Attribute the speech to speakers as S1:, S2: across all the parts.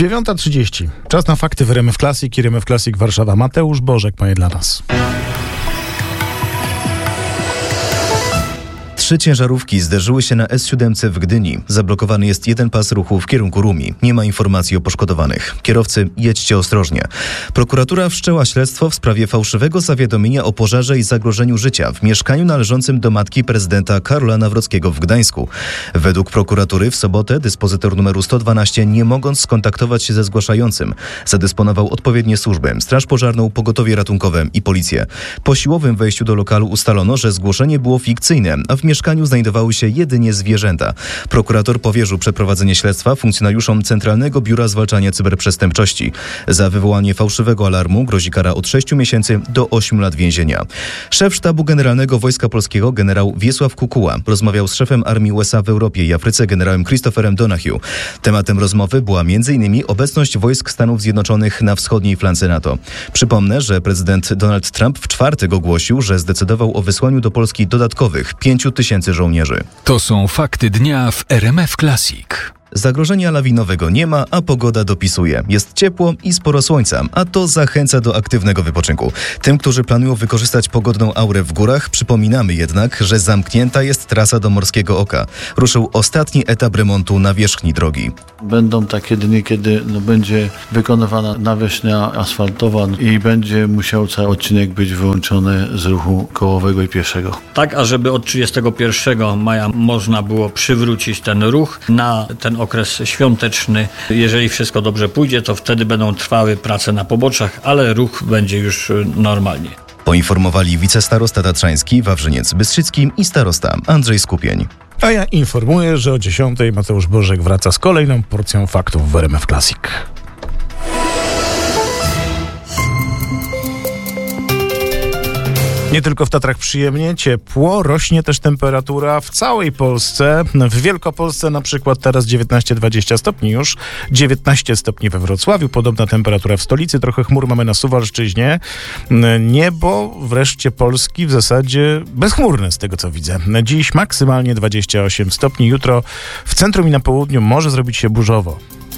S1: 9:30. Czas na fakty w RMF Classic i RMF Classic Warszawa. Mateusz Bożek ma je dla nas.
S2: 3 ciężarówki zderzyły się na S7 w Gdyni. Zablokowany jest jeden pas ruchu w kierunku Rumi. Nie ma informacji o poszkodowanych. Kierowcy, jedźcie ostrożnie. Prokuratura wszczęła śledztwo w sprawie fałszywego zawiadomienia o pożarze i zagrożeniu życia w mieszkaniu należącym do matki prezydenta Karola Nawrockiego w Gdańsku. Według prokuratury w sobotę dyspozytor numeru 112, nie mogąc skontaktować się ze zgłaszającym, zadysponował odpowiednie służby: Straż Pożarną, Pogotowie Ratunkowe i Policję. Po siłowym wejściu do lokalu ustalono, że zgłoszenie było fikcyjne, a w mieszkaniu znajdowały się jedynie zwierzęta. Prokurator powierzył przeprowadzenie śledztwa funkcjonariuszom Centralnego Biura Zwalczania Cyberprzestępczości. Za wywołanie fałszywego alarmu grozi kara od 6 miesięcy do 8 lat więzienia. Szef Sztabu Generalnego Wojska Polskiego generał Wiesław Kukuła rozmawiał z szefem armii USA w Europie i Afryce generałem Christopherem Donahue. Tematem rozmowy była m.in. obecność wojsk Stanów Zjednoczonych na wschodniej flance NATO. Przypomnę, że prezydent Donald Trump w czwartek ogłosił, że zdecydował o wysłaniu do Polski dodatkowych 5 tysięcy żołnierzy.
S3: To są fakty dnia w RMF Classic.
S2: Zagrożenia lawinowego nie ma, a pogoda dopisuje. Jest ciepło i sporo słońca, a to zachęca do aktywnego wypoczynku. Tym, którzy planują wykorzystać pogodną aurę w górach, przypominamy jednak, że zamknięta jest trasa do Morskiego Oka. Ruszył ostatni etap remontu nawierzchni drogi.
S4: Będą takie dni, kiedy będzie wykonywana nawierzchnia asfaltowa i będzie musiał cały odcinek być wyłączony z ruchu kołowego i pieszego.
S5: Tak, ażeby od 31 maja można było przywrócić ten ruch na ten okres świąteczny. Jeżeli wszystko dobrze pójdzie, to wtedy będą trwały prace na poboczach, ale ruch będzie już normalnie.
S2: Poinformowali wicestarosta tatrzański Wawrzyniec Bystrzycki i starosta Andrzej Skupień.
S1: A ja informuję, że o 10:00 Mateusz Bożek wraca z kolejną porcją faktów w RMF Classic. Nie tylko w Tatrach przyjemnie, ciepło, rośnie też temperatura w całej Polsce. W Wielkopolsce na przykład teraz 19-20 stopni już, 19 stopni we Wrocławiu, podobna temperatura w stolicy, trochę chmur mamy na Suwalszczyźnie. Niebo wreszcie Polski w zasadzie bezchmurne z tego co widzę. Dziś maksymalnie 28 stopni, jutro w centrum i na południu może zrobić się burzowo.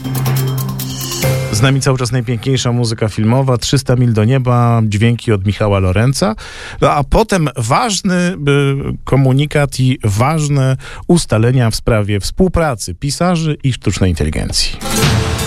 S1: Z nami cały czas najpiękniejsza muzyka filmowa, 300 mil do nieba, dźwięki od Michała Lorenza, a potem ważny komunikat i ważne ustalenia w sprawie współpracy pisarzy i sztucznej inteligencji.